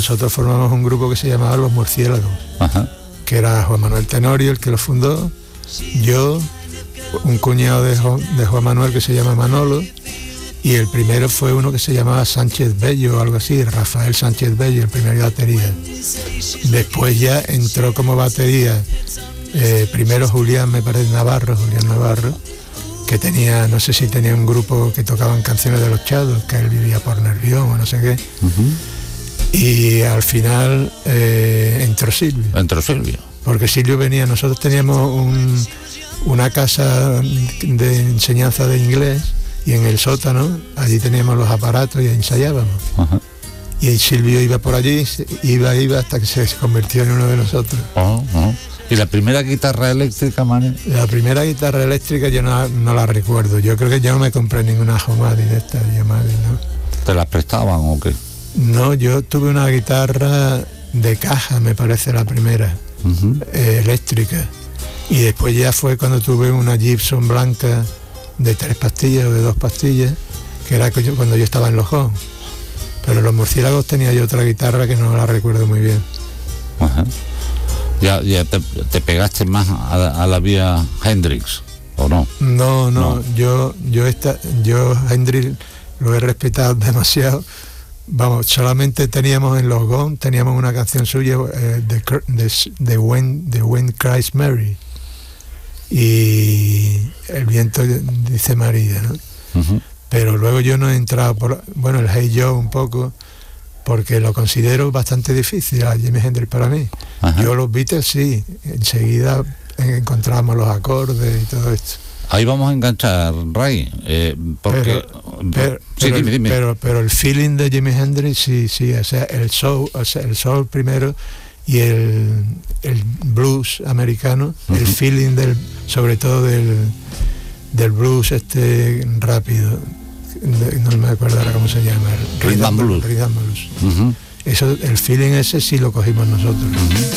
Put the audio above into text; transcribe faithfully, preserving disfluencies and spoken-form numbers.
nosotros formamos un grupo que se llamaba Los Murciélagos. Ajá. Que era Juan Manuel Tenorio el que lo fundó, yo, un cuñado de Juan, de Juan Manuel que se llama Manolo, y el primero fue uno que se llamaba Sánchez Bello o algo así, Rafael Sánchez Bello, el primer batería. Después ya entró como batería, eh, primero Julián, me parece, Navarro, Julián Navarro, que tenía, no sé si tenía un grupo que tocaban canciones de los Chados, que él vivía por Nervión o no sé qué. Uh-huh. Y al final eh, entró Silvio. Entró Silvio. Porque Silvio venía, nosotros teníamos un, una casa de enseñanza de inglés, y en el sótano, allí teníamos los aparatos y ensayábamos. Uh-huh. Y Silvio iba por allí, iba, iba hasta que se convirtió en uno de nosotros. Uh-huh. ¿Y la primera guitarra eléctrica, Mani? La primera guitarra eléctrica yo no, no la recuerdo. Yo creo que yo no me compré ninguna Homadi de esta Yamadi, ¿no? ¿Te las prestaban o qué? No, yo tuve una guitarra de caja, me parece la primera, uh-huh. eh, eléctrica. Y después ya fue cuando tuve una Gibson blanca de tres pastillas o de dos pastillas, que era cuando yo estaba en Lojón. Pero Los Murciélagos tenía yo otra guitarra que no la recuerdo muy bien. Ajá. Ya, ya te, te pegaste más a, a la vía Hendrix, ¿o no? No, no, no. yo yo esta, yo Hendrix lo he respetado demasiado. Vamos, solamente teníamos en Los Gons, teníamos una canción suya, eh, de, de, de, When, de When Cries Mary, y El viento dice María, ¿no? Uh-huh. Pero luego yo no he entrado por, bueno, el Hey Joe un poco, porque lo considero bastante difícil a Jimi Hendrix para mí. Ajá. Yo los Beatles sí, enseguida encontramos los acordes y todo esto. Ahí vamos a enganchar, Ray, eh, porque... Pero, pero, sí, pero, dime, dime. Pero, pero el feeling de Jimi Hendrix sí, sí, o sea, el soul, o sea, el soul primero y el, el blues americano, uh-huh. el feeling del, sobre todo del, del blues este rápido, no me acuerdo ahora cómo se llama, Rhythm and Blues. Rhythm and Blues. Uh-huh. Eso, el feeling ese sí lo cogimos nosotros. Uh-huh.